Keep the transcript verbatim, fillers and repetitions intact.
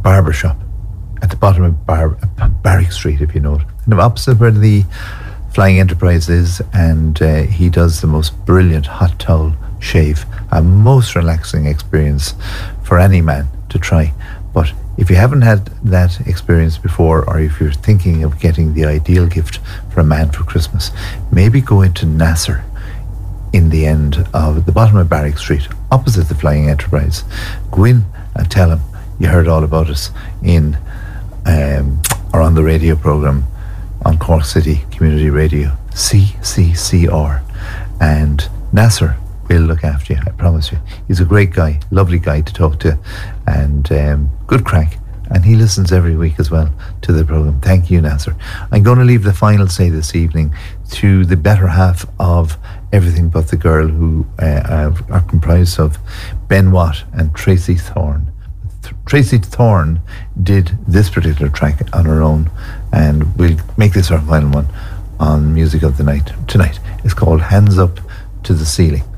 barber shop at the bottom of Bar- Barrack Street, if you know it, and opposite where the Flying Enterprise is, and uh, he does the most brilliant hot towel shave, a most relaxing experience for any man to try. But if you haven't had that experience before, or if you're thinking of getting the ideal gift for a man for Christmas, maybe go into Nasser in the end of the bottom of Barrack Street, opposite the Flying Enterprise. Go in and tell him you heard all about us in um, or on the radio programme on Cork City Community Radio, C C C R, and Nasser will look after you, I promise you. He's a great guy, lovely guy to talk to, and um, good crack, and he listens every week as well to the programme. Thank you, Nasser. I'm going to leave the final say this evening to the better half of Everything But the Girl, who uh, are comprised of Ben Watt and Tracy Thorne. Tracy Thorne did this particular track on her own, and we'll make this our final one on Music of the Night tonight. It's called Hands Up to the Ceiling.